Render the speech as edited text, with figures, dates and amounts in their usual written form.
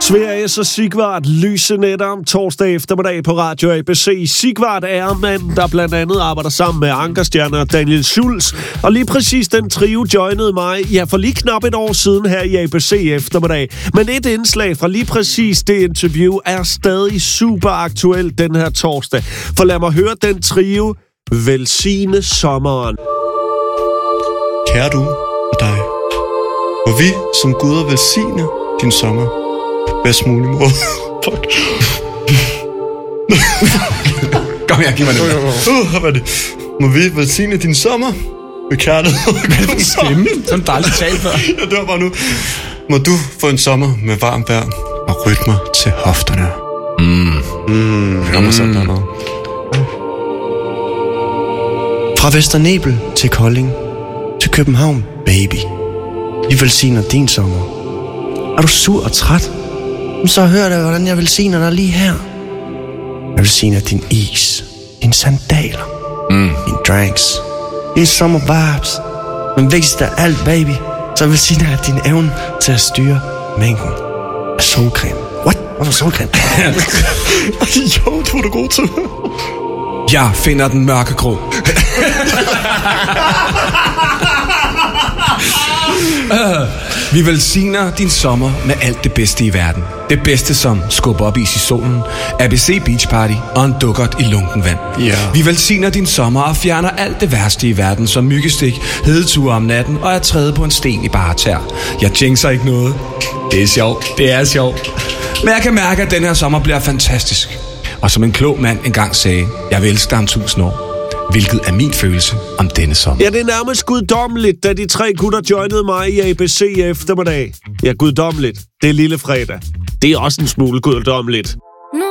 Sveriges og Sigvard lyse nætter torsdag eftermiddag på Radio ABC. Sigvard er manden, der blandt andet arbejder sammen med Ankerstjerne og Daniel Schulz. Og lige præcis den trio joinede mig, for lige knap et år siden her i ABC eftermiddag. Men et indslag fra lige præcis det interview er stadig super aktuelt den her torsdag. For lad mig høre den trio velsigne sommeren. Kære du og dig, må vi som guder velsigne din sommer bedst mulig måde. Fuck. Kom her, giv mig det. Må vi velsigne din sommer med kærlighed. Hvad er det stemme? Sådan dejligt talt før. Ja, det var bare nu. Må du få en sommer med varmt vejr og rytmer til hofterne. Hør mig sådan der noget. Fra Vesternebel til Kolding til København, baby. Vi velsigner din sommer. Er du sur og træt? Så hør da, hvordan jeg velsigner dig lige her. Jeg velsigner din is, dine sandaler, dine drinks, dine summer vibes. Men vigtigst af alt, baby, så velsigner jeg din evne til at styre mængden af solcreme. What? Hvorfor solcreme? Jo, det var du god til. Jeg finder den mørkegrå. Vi velsigner din sommer med alt det bedste i verden. Det bedste som skubber op is i solen, ABC Beach Party og en dukkert i lunken vand. Yeah. Vi velsigner din sommer og fjerner alt det værste i verden, som myggestik, hedeture om natten og at træde på en sten i bare tær. Jeg jinxer ikke noget. Det er sjovt. Det er sjovt. Men jeg kan mærke, at den her sommer bliver fantastisk. Og som en klog mand engang sagde, jeg vil elske dig om 1000 år. Hvilket er min følelse om denne sommer. Ja, det er nærmest guddommeligt, da de tre gutter joinede mig i ABC eftermiddag. Ja, guddommeligt. Det er lille fredag. Det er også en smule guddommeligt.